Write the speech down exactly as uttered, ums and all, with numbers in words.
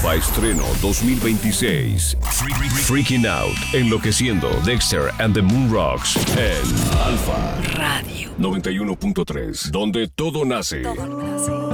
Alpha Estreno dos mil veintiséis. Freaking Out, Enloqueciendo, Dexter and the Moon Rocks en Alpha Radio noventa y uno punto tres, donde todo nace. Todo nace.